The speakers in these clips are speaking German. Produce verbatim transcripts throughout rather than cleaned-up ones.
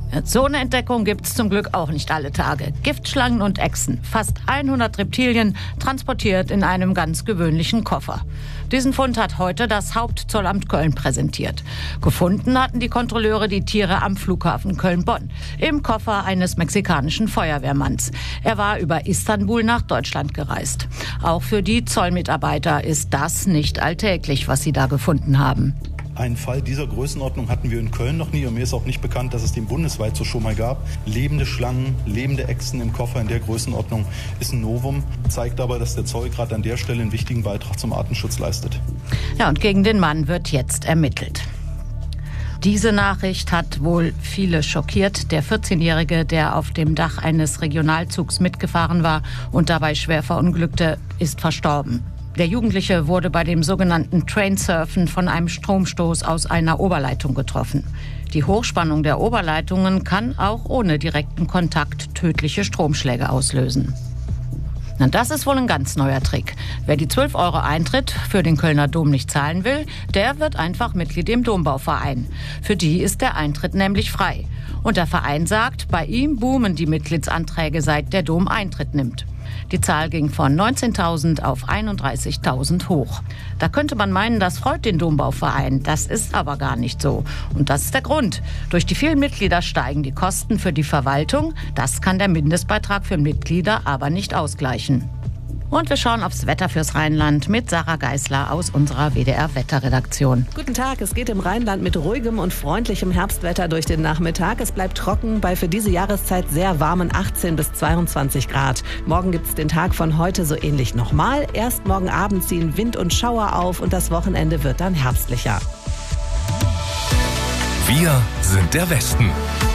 So eine Entdeckung gibt es zum Glück auch nicht alle Tage. Giftschlangen und Echsen, fast hundert Reptilien, transportiert in einem ganz gewöhnlichen Koffer. Diesen Fund hat heute das Hauptzollamt Köln präsentiert. Gefunden hatten die Kontrolleure die Tiere am Flughafen Köln-Bonn, im Koffer eines mexikanischen Feuerwehrmanns. Er war über Istanbul nach Deutschland gereist. Auch für die Zollmitarbeiter ist das nicht alltäglich, was sie da gefunden haben. Einen Fall dieser Größenordnung hatten wir in Köln noch nie und mir ist auch nicht bekannt, dass es den bundesweit so schon mal gab. Lebende Schlangen, lebende Echsen im Koffer in der Größenordnung ist ein Novum, zeigt aber, dass der Zoll gerade an der Stelle einen wichtigen Beitrag zum Artenschutz leistet. Ja, und gegen den Mann wird jetzt ermittelt. Diese Nachricht hat wohl viele schockiert. Der vierzehnjährige, der auf dem Dach eines Regionalzugs mitgefahren war und dabei schwer verunglückte, ist verstorben. Der Jugendliche wurde bei dem sogenannten Trainsurfen von einem Stromstoß aus einer Oberleitung getroffen. Die Hochspannung der Oberleitungen kann auch ohne direkten Kontakt tödliche Stromschläge auslösen. Na, das ist wohl ein ganz neuer Trick. Wer die zwölf Euro Eintritt für den Kölner Dom nicht zahlen will, der wird einfach Mitglied im Dombauverein. Für die ist der Eintritt nämlich frei. Und der Verein sagt, bei ihm boomen die Mitgliedsanträge, seit der Dom Eintritt nimmt. Die Zahl ging von neunzehntausend auf einunddreißigtausend hoch. Da könnte man meinen, das freut den Dombauverein. Das ist aber gar nicht so. Und das ist der Grund. Durch die vielen Mitglieder steigen die Kosten für die Verwaltung. Das kann der Mindestbeitrag für Mitglieder aber nicht ausgleichen. Und wir schauen aufs Wetter fürs Rheinland mit Sarah Geisler aus unserer W D R-Wetterredaktion. Guten Tag, es geht im Rheinland mit ruhigem und freundlichem Herbstwetter durch den Nachmittag. Es bleibt trocken bei für diese Jahreszeit sehr warmen achtzehn bis zweiundzwanzig Grad. Morgen gibt es den Tag von heute so ähnlich nochmal. Erst morgen Abend ziehen Wind und Schauer auf und das Wochenende wird dann herbstlicher. Wir sind der Westen.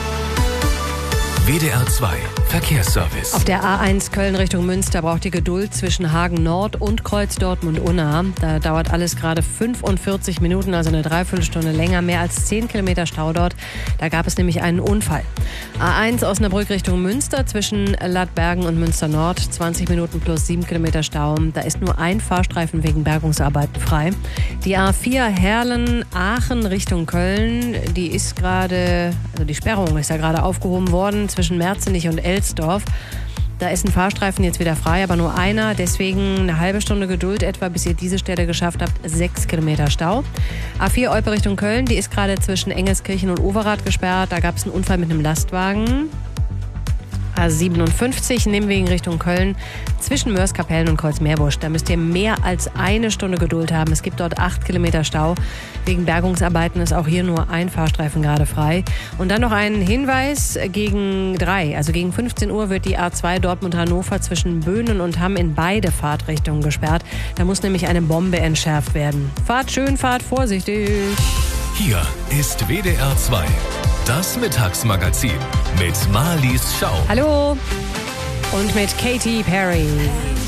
W D R zwei Verkehrsservice. Auf der A eins Köln Richtung Münster braucht ihr Geduld zwischen Hagen Nord und Kreuz Dortmund-Unna. Da dauert alles gerade fünfundvierzig Minuten, also eine Dreiviertelstunde länger, mehr als zehn Kilometer Stau dort. Da gab es nämlich einen Unfall. A eins Osnabrück Richtung Münster zwischen Lattbergen und Münster Nord, zwanzig Minuten plus sieben Kilometer Stau. Da ist nur ein Fahrstreifen wegen Bergungsarbeiten frei. Die A vier Herlen-Aachen Richtung Köln, die ist gerade, also die Sperrung ist ja gerade aufgehoben worden zwischen Merzenich und Elsdorf. Da ist ein Fahrstreifen jetzt wieder frei, aber nur einer. Deswegen eine halbe Stunde Geduld etwa, bis ihr diese Stelle geschafft habt. Sechs Kilometer Stau. A vier Olpe Richtung Köln, die ist gerade zwischen Engelskirchen und Overath gesperrt. Da gab es einen Unfall mit einem Lastwagen. A siebenundfünfzig Nimwegen Richtung Köln zwischen Mörs-Kapellen und Kreuz-Meerbusch. Da müsst ihr mehr als eine Stunde Geduld haben. Es gibt dort acht Kilometer Stau. Wegen Bergungsarbeiten ist auch hier nur ein Fahrstreifen gerade frei. Und dann noch ein Hinweis: gegen drei, also gegen fünfzehn Uhr wird die A zwei Dortmund-Hannover zwischen Böhnen und Hamm in beide Fahrtrichtungen gesperrt. Da muss nämlich eine Bombe entschärft werden. Fahrt schön, fahrt vorsichtig. Hier ist W D R zwei. Das Mittagsmagazin mit Marlies Schau. Hallo und mit Katy Perry.